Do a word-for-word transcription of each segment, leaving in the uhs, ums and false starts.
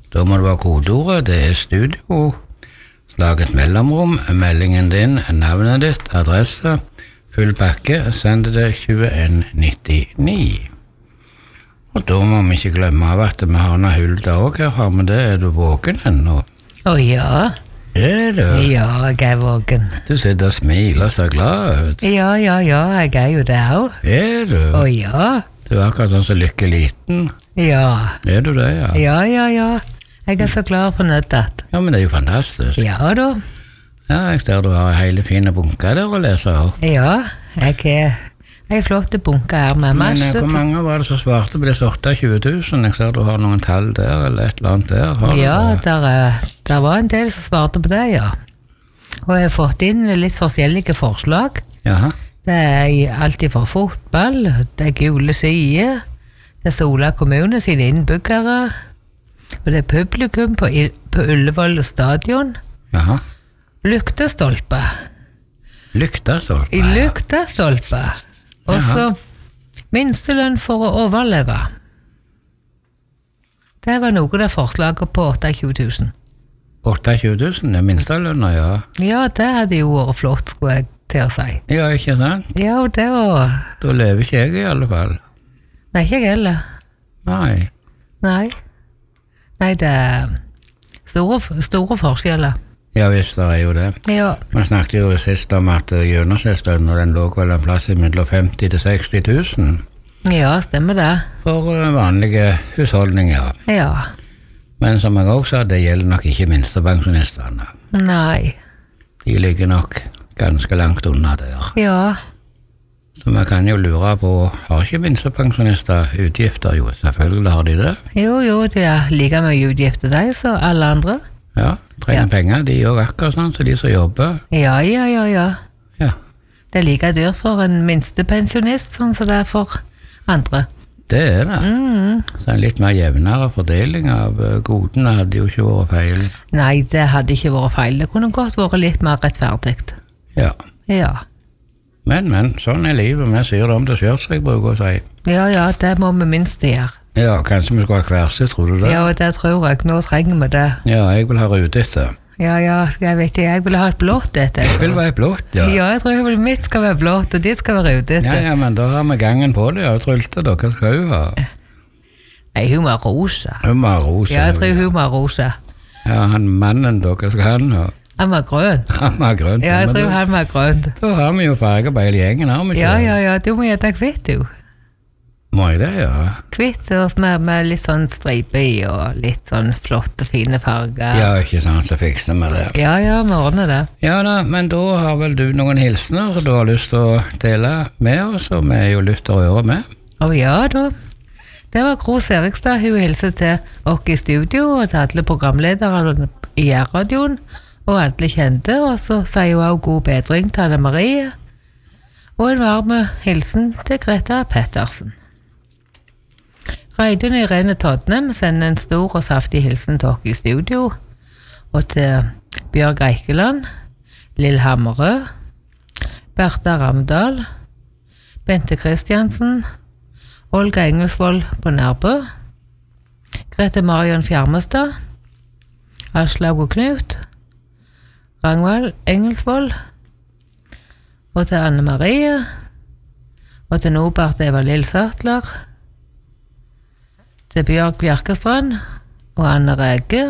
Da må det være kodeordet, det er studio, lag et mellomrom, meldingen din, navnet ditt, adresse, full pakke, send det tjueen nittini. Og da må vi ikke glemme av at vi har noe Hulda også her, har vi det? Er du våken ennå? Å ja. Er du? Ja, jeg er våken. Du sitter og smiler og ser glad ut. Ja, ja, ja, jeg er jo det også. Er du? Å ja. Du er akkurat sånn så lykkeliten. Ja. Er du det, ja? Ja, ja, ja. Jeg er så glad for nøddet. Ja, men det er jo fantastisk. Ja da. Ja, jeg ser du har hele fine bunker der å lese opp. Ja, jeg er... Jeg er flotte bunker her med masse. Men hvor mange var det som svarte på disse tjueåtte tusen? Jeg ser du har noen tall der, eller et eller annet der. Har ja, du... der, der var en del som svarte på det, ja. Og jeg har fått inn litt forskjellige forslag. Jaha. Det er alt fra fotball, det er gule sider, det er Sola kommune sine innbyggere, og det er publikum på, på Ullevål stadion. Jaha. Lyktestolpe. Lyktestolpe? I lyktestolpe. Og så minstelønn for å overleve. Det var noe av forslaget på tjueåtte tusen. tjueåtte tusen er minstelønner, ja. Ja, det hadde jo vært flott, skulle jeg til å si. Ja, ikke sant? Ja, og det var... Da lever ikke jeg i alle fall. Nei, ikke jeg heller. Nei. Nei. Nei, det er store, store forskjeller. Ja, visst, det er jo det. Ja. Man snakket jo sist om at gjennomsnittslønnen, og den lå vel en plass mellom femti til seksti tusen. Ja, stemmer det. For vanlige husholdninger. Ja. Men som jeg også sa, det gjelder nok ikke minstepensjonistene. Nei. De ligger nok ganske langt unna der. Ja. Så man kan jo lure på, har ikke minstepensjonister utgifter? Jo, selvfølgelig har de det. Jo, jo, de er like mye utgifter deg, så alle andre. Ja, trenger Ja. penger, de gjør akkurat sånn, så de som jobber. Ja, ja, ja, ja. Ja, Det er like dyrt for en minstepensjonist, sånn som det er for andre. det er det. Mm. Så en litt mer jevnere fordeling av eh, godene hadde jo ikke vært feil. Nei, det hadde ikke vært feil. Det kunne godt vært litt mer rettferdig. Ja, Ja. men, men, sånn er livet. Vi syr det om til skjørt, som jeg bruker å si. Ja, ja, det må vi minst gjøre. Ja, kanskje vi skal ha kverse, tror du det? Ja, og det tror jeg. Nå trenger vi det. Ja, jeg vil ha rødete. Ja, ja, jeg vet ikke. Jeg vil ha et blått dette. Jeg vil være blått, ja. Ja, jeg tror jeg mitt skal være blått, og ditt skal være rødt Ja, ja, men da har vi gangen på det, og Trulte, da, hva skal hun ha? Nei, hun var rosa. Hun var rosa. Ja, jeg tror hun var rosa. Ja, han mannen, da, hva skal han ha? Han var grønn. Han var grønn. Ja, jeg men tror da- han var grønn. Da har vi jo farge på hele gjengen, har vi ikke? Ja, ja, ja, du må gjette kvitt, du. Må jeg det, ja? Kvitt og med, med litt sånn stripe i, og litt sånn flotte, fine farger. Ja, ikke sant, så fikser vi det. Ja, ja, vi ordner det. Ja da, men da har vel du noen hilsener som du har lyst til å dele med oss, og vi er jo lytter å høre med. Å ja, da. Det var Gro Serigstad. Hun hilser til oss i studio, og til alle programledere i R-radioen, og alle kjente, og så sier hun også god bedring til Anne Marie, og en varme hilsen til Greta Pettersen. Reidun Irene Todnem sender en stor og saftig hilsen til oss i studio, og til Bjørg Eikeland, Lill Hammerød, Bertha Ramdal, Bente Kristiansen, Olga Engelsvold på Nærbø, Grete Marion Fjarmestad, Aslaug og Knut, Rangvald Engelsvold, og til Anne Marie, og til Nobart Eva Lillsatler, til Bjørg Bjerkestrand og Anne Rege.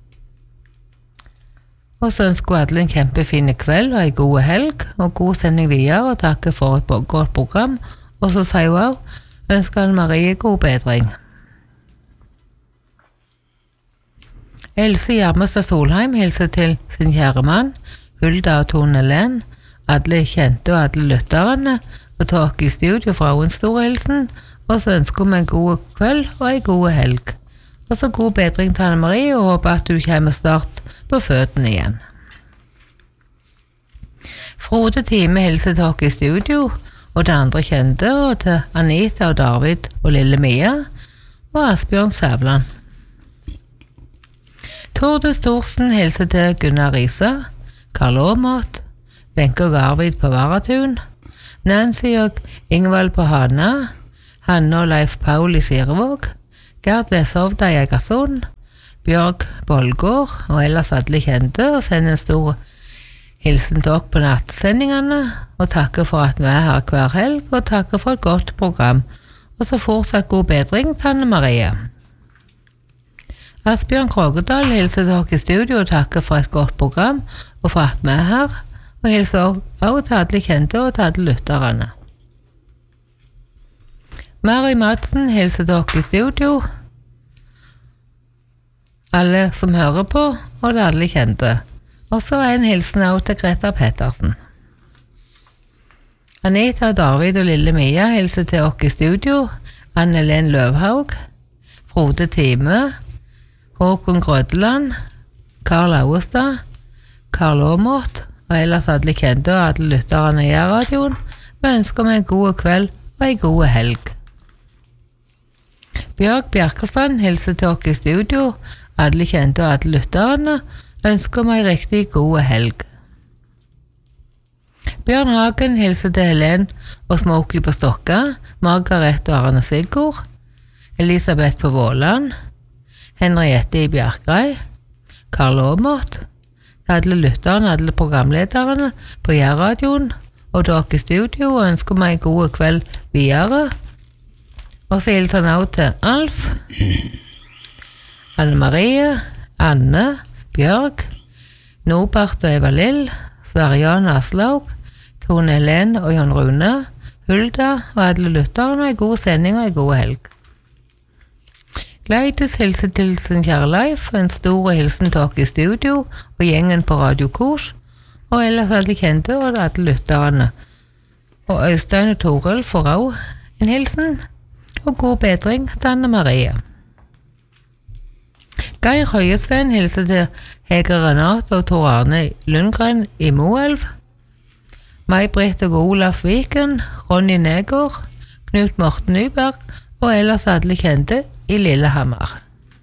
Og så ønsker vi alle en kjempefin kveld og en god helg, og god sending videre, og takker for et godt program. Og så sier hun også, ønsker Anne Marie god bedring. Else Gjermestad Solheim hilser til sin kjære mann, Hulda og Tone Len, alle kjente og alle lytterne, og tar oss i studio fra en stor hilsen, og så ønsker vi en god kveld og en god helg. Og så god bedring til Anne Marie, og håper at du kommer snart på føttene igjen. Frode Time hilser til oss i studio, og til andre kjente, og til Anita og David og Lille Mia, og Asbjørn Sævland. Tordis Thorsen hilser til Gunnar Risa, Karl Aamodt, Benke og Arvid på Varatun, Nancy og Ingvald på Hana, Hanne og Leif Paul i Sirevåg, Gerd Veshovda i Egersund, Bjørg Bolgård og ellers alle kjente, og sender en stor hilsen til dere på nattsendingene, og takker for at vi er her hver helg, og takker for et godt program, og så fortsatt god bedring til Anne Marie. Asbjørn Krogedal hilser til dere i studio og takker for et godt program, og for at vi er her, og hilser også til alle kjente og til alle lytterne. Mary Madsen hilser til dere i studio, alle som hører på, og det alle kjente. Og så er en hilsen også til Greta Pettersen. Anita, David og Lille Mia hilser til dere i studio, Anne-Helen Løvhaug, Frode Time, Håkon Grødeland, Karl Auestad, Karl Aamodt, og ellers alle kjente og alle lytterne i radioen. Vi ønsker meg en god kveld og en god helg. Bjørg Bjerkestrand hilser til dere i studio, alle kjente og alle lytterne, ønsker meg riktig god helg. Bjørn Hagen hilser til Helen og Smokey på Stokka, Margaret og Arne Sigurd, Elisabeth på Våland, Henriette i Bjerkrei, Karl Aamodt, alle lytterne, alle programlederne på Jærradioen og dere i studio, og ønsker meg god kveld videre. Og så hilser han også til Alf, Anne Marie, Anne, Bjørg, Norbert og Eva Lill, Sverjan Aslaug, Tone Helen og Jon Rune, Hulda og alle lytterne, en god sending og en god helg. Gleides hilser til sin kjære Leif, en stor hilsen til dere i studio og gjengen på Radio Kors, og ellers alle kjente og alle lytterne. Og Øystein og Toril får også en hilsen, og god bedring til Anne Marie. Geir Høyesven hilser til Hege Renate og Tor Arne Lundgren i Moelv, May-Britt og Olaf Viken, Ronny Negård, Knut Morten Nyberg og ellers alle kjente i Lillehammer.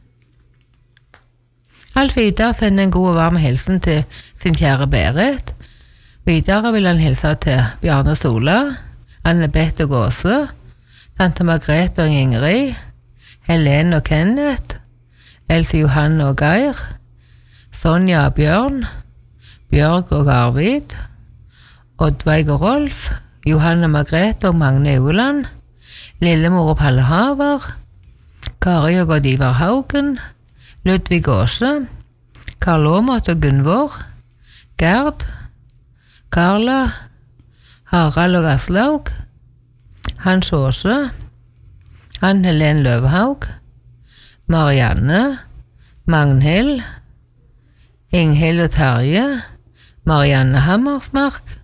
Alf Vidar sender en god og varm hilsen til sin kjære Berit. Videre vil han hilse til Bjarne Sola, Anne-Bette Gåse, Tante Margrethe og Ingrid, Helene og Kenneth, Else Johanne og Geir, Sonja og Bjørn, Bjørg og Arvid, Oddveig og Rolf, Johanne Margrethe og Magne Uland, Lillemor og Palle Haver, Kari og Odd Ivar Haugen, Ludvig Åse, Karl Aamodt og Gunvor, Gerd, Karla, Harald og Aslaug, Hans Åse, Anne-Helen Løvhaug, Marianne, Magnhild, Inghild og Terje, Marianne Hammersmark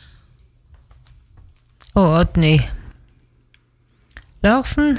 og Oddny Larsen.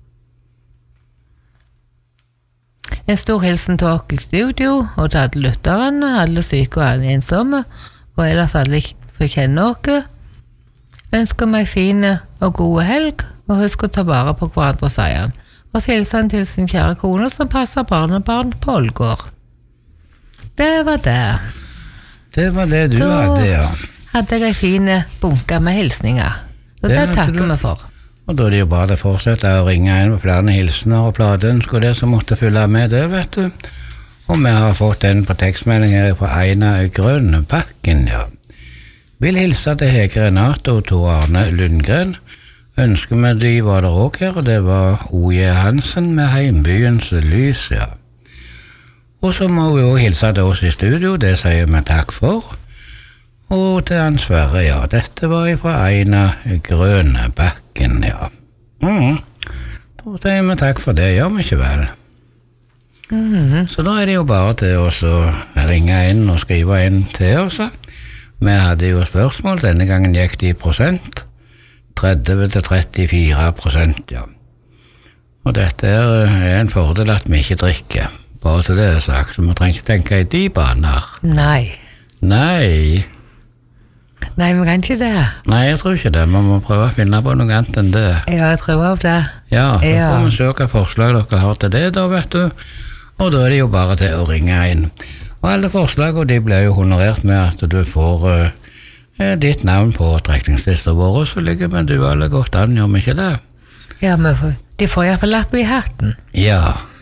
En stor hilsen til dere i studio og til alle lytterne, alle syke og alle ensomme, og ellers alle som kjenner dere. Ønsker meg fine og gode helg, og husk å ta vare på hverandre, sier han. Og så hilser han til sin kjære kone som passer barnebarn på Ålgård. Det var det. Det var det du Da hadde, ja. hadde jeg en fine bunke med hilsninger. Så Det det, hadde takker du. vi for. Og da er det jo bare å fortsette å ringe inn på flere hilsener og plateønsker og det som måtte fylle med det, vet du. Og vi har fått en på tekstmelding her fra Eina Grønnebakken, ja. Vil hilse til Hege Renate og Tor Arne Lundgren. Ønsker vi de var der også her, og det var O J Hansen med Heimbyens lys, ja. Og så må vi jo hilse til oss i studio, det sier vi takk for. Og til han Sverre, ja, dette var fra Eina Grønnebakken, ja. Mm. Da sier vi takk for det, gjør vi ikke vel? Mhm. Så da er det jo bare til oss å ringe inn og skrive inn til oss. Vi hadde jo spørsmål, denne gangen gikk det i prosent, tretti til trettifire prosent, ja. Og dette er en fordel at vi ikke drikker, bare til det er sagt, så vi trenger ikke tenke i de baner. Nei. Nei, Nei, vi kan ikke det. nei, jeg tror ikke det, man må prøve å finne på noe annet enn det. Ja, jeg tror av det. Ja, så Ja. får vi se hva forslag dere har til det da, vet du. Og da er det jo bare til å ringe inn. Og alle forslag, og de blir jo honorert med at du får uh, ditt navn på trekningslista våre, så ligger vi du alle godt an, gjør vi ikke det? Ja, men for, de får i hvert fall lapp i hatten. Ja,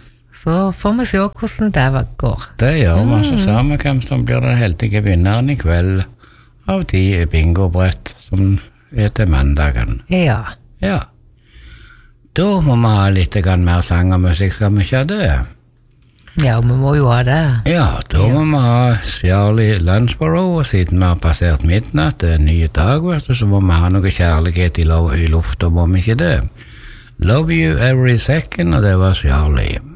så får vi se hvordan det går. Det gjør vi, så ser vi hvem som blir den heldige vinneren i kveld av de bingobrett som er til mandagen. Ja. Ja. Da må vi ha litt grann mer sang og musikk, skal vi ikke ha det? Ja, vi må jo ha det. Ja, da må vi ha Charlie Lunsborough, og siden vi har passert midnatt, det er en ny dag, vet du, så må vi ha noe kjærlighet i, lo- i lufta, må vi ikke det? Love You Every Second, og det var Charlie.